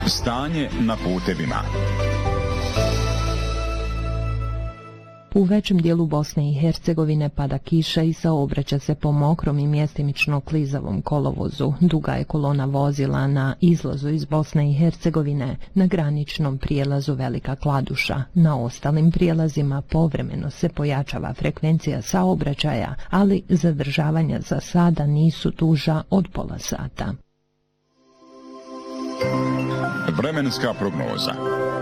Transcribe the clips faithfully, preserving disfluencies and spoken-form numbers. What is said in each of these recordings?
Stanje na putevima. U većem dijelu Bosne i Hercegovine pada kiša i saobraća se po mokrom i mjestimično klizavom kolovozu. Duga je kolona vozila na izlazu iz Bosne i Hercegovine, na graničnom prijelazu Velika Kladuša. Na ostalim prijelazima povremeno se pojačava frekvencija saobraćaja, ali zadržavanja za sada nisu duža od pola sata. Vremenska prognoza.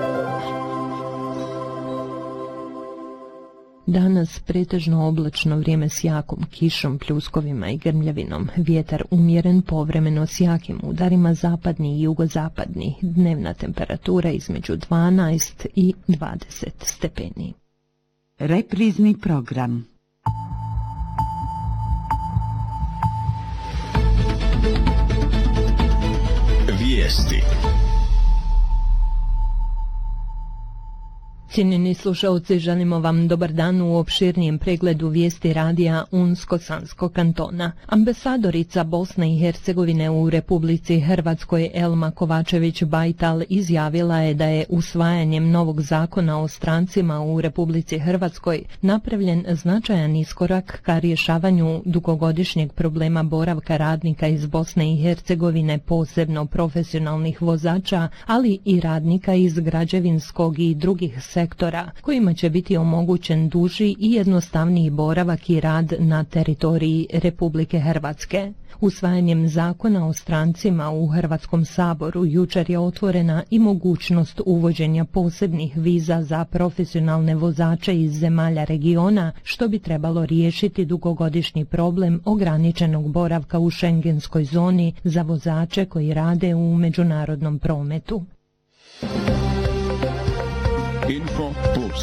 Danas pretežno oblačno vrijeme s jakom kišom, pljuskovima i grmljavinom. Vjetar umjeren, povremeno s jakim udarima, zapadni i jugozapadni. Dnevna temperatura između dvanaest i dvadeset stepeni. Reprizni program. Vijesti. Cijenjeni slušalci, želimo vam dobar dan u opširnijem pregledu vijesti radija Unsko-Sanskog kantona. Ambasadorica Bosne i Hercegovine u Republici Hrvatskoj Elma Kovačević-Bajtal izjavila je da je usvajanjem novog zakona o strancima u Republici Hrvatskoj napravljen značajan iskorak ka rješavanju dugogodišnjeg problema boravka radnika iz Bosne i Hercegovine, posebno profesionalnih vozača, ali i radnika iz građevinskog i drugih sektora. sektora, kojima će biti omogućen duži i jednostavniji boravak i rad na teritoriji Republike Hrvatske. Usvajanjem zakona o strancima u Hrvatskom saboru jučer je otvorena i mogućnost uvođenja posebnih viza za profesionalne vozače iz zemalja regiona, što bi trebalo riješiti dugogodišnji problem ograničenog boravka u šengenskoj zoni za vozače koji rade u međunarodnom prometu. Info Plus.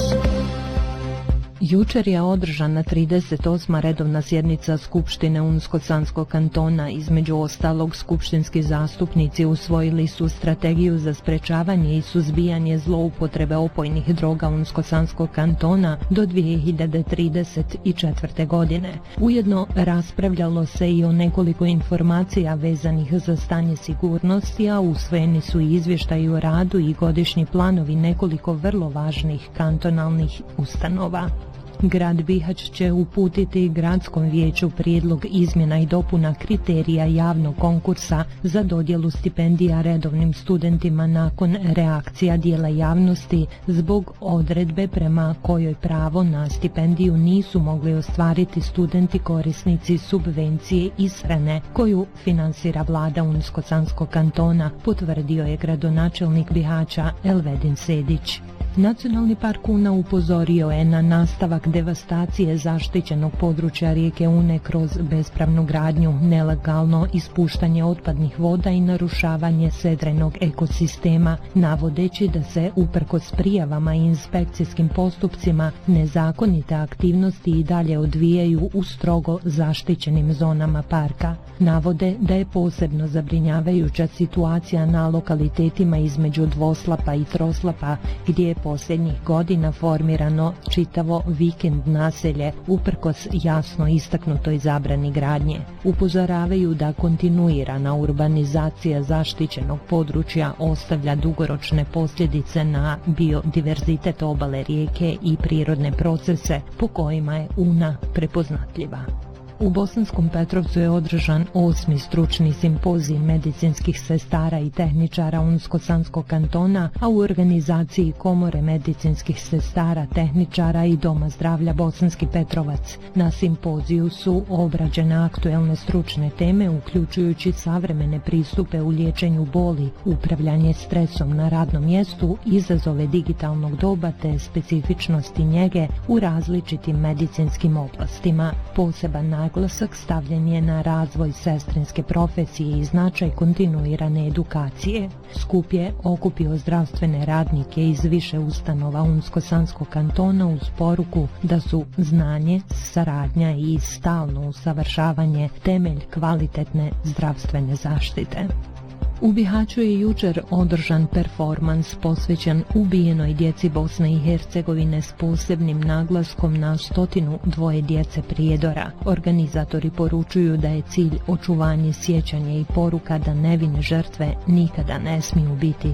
Jučer je održana trideset osma redovna sjednica Skupštine Unsko-Sanskog kantona. Između ostalog, skupštinski zastupnici usvojili su strategiju za sprečavanje i suzbijanje zloupotrebe opojnih droga Unsko-Sanskog kantona do dvije hiljade trideset četvrte. godine. Ujedno raspravljalo se i o nekoliko informacija vezanih za stanje sigurnosti, a usvojeni su i izvještaji o radu i godišnji planovi nekoliko vrlo važnih kantonalnih ustanova. Grad Bihać će uputiti gradskom vijeću prijedlog izmjena i dopuna kriterija javnog konkursa za dodjelu stipendija redovnim studentima nakon reakcija dijela javnosti zbog odredbe prema kojoj pravo na stipendiju nisu mogli ostvariti studenti korisnici subvencije ishrane koju finansira vlada Unsko-Sanskog kantona, potvrdio je gradonačelnik Bihaća Elvedin Sedić. Nacionalni park Una upozorio je na nastavak devastacije zaštićenog područja rijeke Une kroz bespravnu gradnju, nelegalno ispuštanje otpadnih voda i narušavanje sedrenog ekosistema, navodeći da se uprkos prijavama i inspekcijskim postupcima nezakonite aktivnosti i dalje odvijaju u strogo zaštićenim zonama parka. Navode da je posebno zabrinjavajuća situacija na lokalitetima između Dvoslapa i Troslapa, gdje je posljednjih godina formirano čitavo vikend naselje uprkos jasno istaknutoj zabrani gradnje. Upozoravaju da kontinuirana urbanizacija zaštićenog područja ostavlja dugoročne posljedice na biodiverzitet obale rijeke i prirodne procese po kojima je Una prepoznatljiva. U Bosanskom Petrovcu je održan osmi stručni simpozij medicinskih sestara i tehničara Unsko-Sanskog kantona, a u organizaciji Komore medicinskih sestara, tehničara i Doma zdravlja Bosanski Petrovac. Na simpoziju su obrađene aktuelne stručne teme, uključujući savremene pristupe u liječenju boli, upravljanje stresom na radnom mjestu, izazove digitalnog doba te specifičnosti njege u različitim medicinskim oblastima. Poseban naglasak stavljen je na razvoj sestrinske profesije i značaj kontinuirane edukacije. Skup je okupio zdravstvene radnike iz više ustanova Unsko-Sanskog kantona uz poruku da su znanje, saradnja i stalno usavršavanje temelj kvalitetne zdravstvene zaštite. U Bihaću je jučer održan performans posvećen ubijenoj djeci Bosne i Hercegovine s posebnim naglaskom na stotinu dvoje djece prijedora. Organizatori poručuju da je cilj očuvanje sjećanja i poruka da nevine žrtve nikada ne smiju biti